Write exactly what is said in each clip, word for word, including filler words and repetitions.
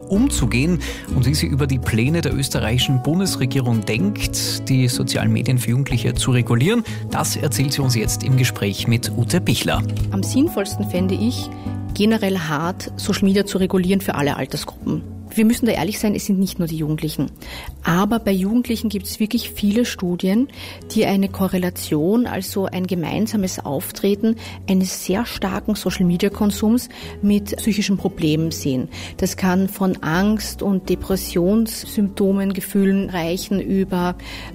umzugehen und wie sie über die Pläne der österreichischen Bundesregierung denkt, die sozialen Medien für Jugendliche zu regulieren. Das erzählt sie uns jetzt im Gespräch mit Ute Bichler. Am sinnvollsten fände ich, generell hart Social Media zu regulieren für alle Altersgruppen. Wir müssen da ehrlich sein, es sind nicht nur die Jugendlichen. Aber bei Jugendlichen gibt es wirklich viele Studien, die eine Korrelation, also ein gemeinsames Auftreten eines sehr starken Social-Media-Konsums mit psychischen Problemen sehen. Das kann von Angst und Depressionssymptomen, Gefühlen reichen über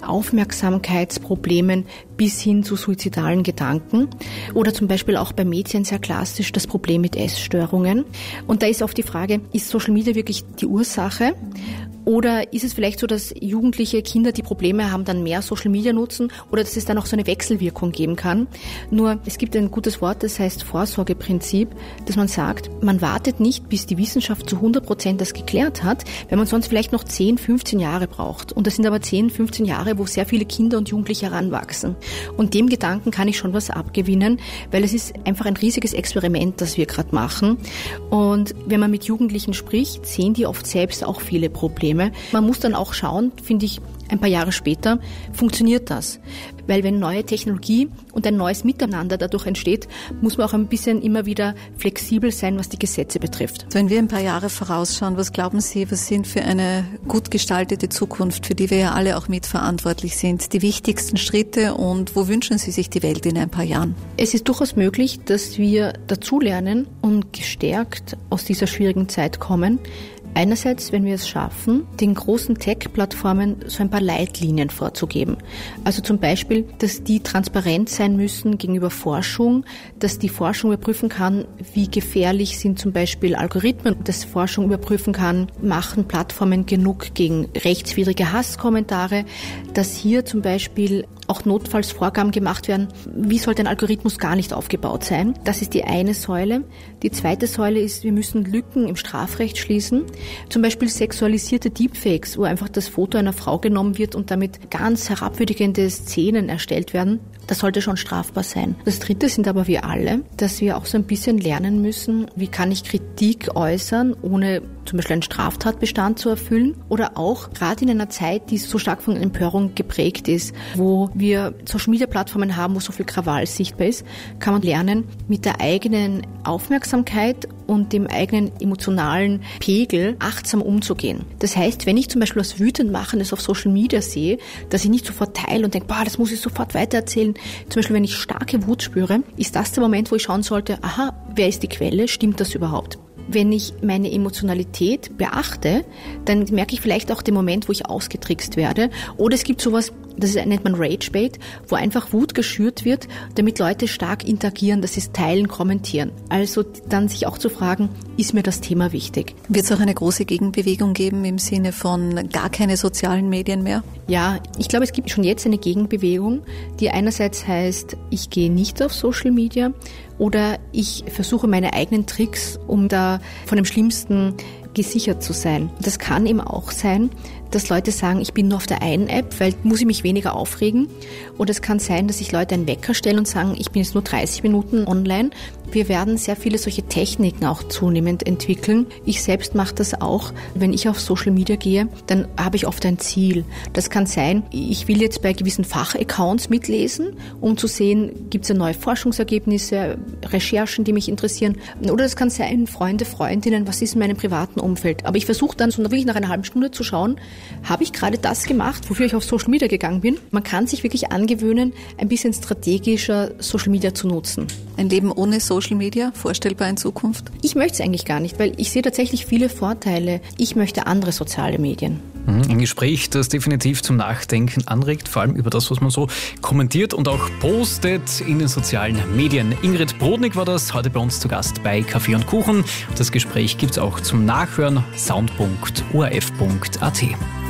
Aufmerksamkeitsproblemen bis hin zu suizidalen Gedanken. Oder zum Beispiel auch bei Mädchen sehr klassisch das Problem mit Essstörungen. Und da ist oft die Frage, ist Social Media wirklich die Ursache? Oder ist es vielleicht so, dass jugendliche Kinder, die Probleme haben, dann mehr Social Media nutzen oder dass es dann auch so eine Wechselwirkung geben kann? Nur, es gibt ein gutes Wort, das heißt Vorsorgeprinzip, dass man sagt, man wartet nicht, bis die Wissenschaft zu hundert Prozent das geklärt hat, wenn man sonst vielleicht noch zehn, fünfzehn Jahre braucht. Und das sind aber zehn, fünfzehn Jahre, wo sehr viele Kinder und Jugendliche heranwachsen. Und dem Gedanken kann ich schon was abgewinnen, weil es ist einfach ein riesiges Experiment, das wir gerade machen. Und wenn man mit Jugendlichen spricht, sehen die oft selbst auch viele Probleme. Man muss dann auch schauen, finde ich, ein paar Jahre später, funktioniert das? Weil wenn neue Technologie und ein neues Miteinander dadurch entsteht, muss man auch ein bisschen immer wieder flexibel sein, was die Gesetze betrifft. Wenn wir ein paar Jahre vorausschauen, was glauben Sie, was sind für eine gut gestaltete Zukunft, für die wir ja alle auch mitverantwortlich sind, die wichtigsten Schritte und wo wünschen Sie sich die Welt in ein paar Jahren? Es ist durchaus möglich, dass wir dazulernen und gestärkt aus dieser schwierigen Zeit kommen. Einerseits, wenn wir es schaffen, den großen Tech-Plattformen so ein paar Leitlinien vorzugeben. Also zum Beispiel, dass die transparent sein müssen gegenüber Forschung, dass die Forschung überprüfen kann, wie gefährlich sind zum Beispiel Algorithmen, dass Forschung überprüfen kann, machen Plattformen genug gegen rechtswidrige Hasskommentare, dass hier zum Beispiel auch notfalls Vorgaben gemacht werden, wie sollte ein Algorithmus gar nicht aufgebaut sein. Das ist die eine Säule. Die zweite Säule ist, wir müssen Lücken im Strafrecht schließen. Zum Beispiel sexualisierte Deepfakes, wo einfach das Foto einer Frau genommen wird und damit ganz herabwürdigende Szenen erstellt werden. Das sollte schon strafbar sein. Das dritte sind aber wir alle, dass wir auch so ein bisschen lernen müssen, wie kann ich Kritik äußern, ohne zum Beispiel einen Straftatbestand zu erfüllen. Oder auch gerade in einer Zeit, die so stark von Empörung geprägt ist, wo wir Social-Media-Plattformen haben, wo so viel Krawall sichtbar ist, kann man lernen, mit der eigenen Aufmerksamkeit und dem eigenen emotionalen Pegel achtsam umzugehen. Das heißt, wenn ich zum Beispiel was wütend machendes auf Social Media sehe, dass ich nicht sofort teile und denke, boah, das muss ich sofort weitererzählen. Zum Beispiel, wenn ich starke Wut spüre, ist das der Moment, wo ich schauen sollte, aha, wer ist die Quelle? Stimmt das überhaupt? Wenn ich meine Emotionalität beachte, dann merke ich vielleicht auch den Moment, wo ich ausgetrickst werde. Oder es gibt sowas, das nennt man Ragebait, wo einfach Wut geschürt wird, damit Leute stark interagieren, dass sie es teilen, kommentieren. Also dann sich auch zu fragen, ist mir das Thema wichtig? Wird es auch eine große Gegenbewegung geben im Sinne von gar keine sozialen Medien mehr? Ja, ich glaube, es gibt schon jetzt eine Gegenbewegung, die einerseits heißt, ich gehe nicht auf Social Media oder ich versuche meine eigenen Tricks, um da von dem Schlimmsten gesichert zu sein. Das kann eben auch sein, dass Leute sagen, ich bin nur auf der einen App, weil muss ich mich weniger aufregen. Oder es kann sein, dass sich Leute einen Wecker stellen und sagen, ich bin jetzt nur dreißig Minuten online. Wir werden sehr viele solche Techniken auch zunehmend entwickeln. Ich selbst mache das auch. Wenn ich auf Social Media gehe, dann habe ich oft ein Ziel. Das kann sein, ich will jetzt bei gewissen Fachaccounts mitlesen, um zu sehen, gibt es ja neue Forschungsergebnisse, Recherchen, die mich interessieren. Oder es kann sein, Freunde, Freundinnen, was ist in meinem privaten Umfeld. Aber ich versuche dann so wirklich nach einer halben Stunde zu schauen, habe ich gerade das gemacht, wofür ich auf Social Media gegangen bin. Man kann sich wirklich angewöhnen, ein bisschen strategischer Social Media zu nutzen. Ein Leben ohne Social Media, vorstellbar in Zukunft? Ich möchte es eigentlich gar nicht, weil ich sehe tatsächlich viele Vorteile. Ich möchte andere soziale Medien. Ein Gespräch, das definitiv zum Nachdenken anregt, vor allem über das, was man so kommentiert und auch postet in den sozialen Medien. Ingrid Brodnik war das, heute bei uns zu Gast bei Kaffee und Kuchen. Das Gespräch gibt es auch zum Nachhören, sound punkt o r f punkt a t.